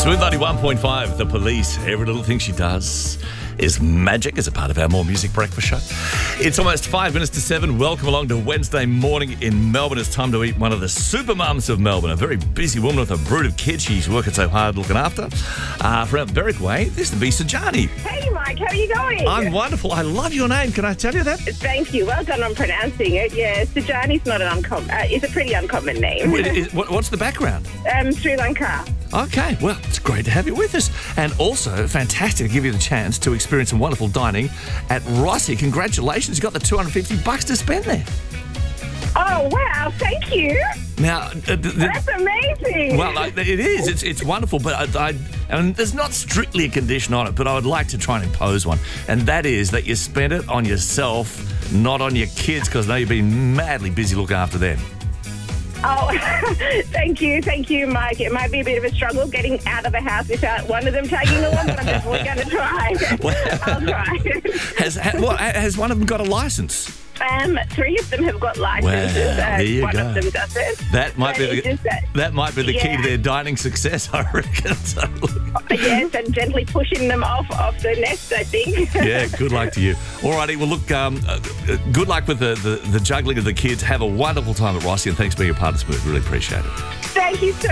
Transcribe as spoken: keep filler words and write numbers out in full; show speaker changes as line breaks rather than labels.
Smooth ninety-one point five, The Police. Every little thing she does is magic as a part of our More Music Breakfast show. It's almost five minutes to seven. Welcome along to Wednesday morning in Melbourne. It's time to eat one of the super mums of Melbourne, a very busy woman with a brood of kids she's working so hard looking after. Uh, from out Berwick Way, this is B. Sajani.
Hey, Mike, how are you going?
I'm wonderful. I love your name. Can I tell you that?
Thank you. Well done on pronouncing it. Yeah, Sajani's not an uncommon, uh, it's a pretty uncommon name.
What is- what- What's the background?
um, Sri Lanka.
Okay, well, it's great to have you with us. And also, fantastic to give you the chance to experience some wonderful dining at Rossi. Congratulations, you got the two hundred fifty bucks to spend there.
Oh, wow, thank you.
Now, uh, the, the,
That's amazing.
well, I, it is. It's it's wonderful, but I, I and there's not strictly a condition on it, but I would like to try and impose one, and that is that you spend it on yourself, not on your kids, because I know you've been madly busy looking after them.
Oh, thank you, thank you, Mike. It might be a bit of a struggle getting out of the house without one of them taking along, but I'm definitely going to try.
Well,
I'll try.
Has ha, well, has one of them got a license?
Um, three of them have got licenses.
Well,
uh,
there you
one
go.
of them doesn't.
That might
But
be
it's
the
just that-
that might be the key
yeah.
to their dining success, I reckon. So,
Yes, and gently pushing them off off the nest, I think.
yeah, good luck to you. All righty, well, look, um, uh, good luck with the, the, the juggling of the kids. Have a wonderful time at Rossi, and thanks for being a part of Smooth. Really appreciate it.
Thank you so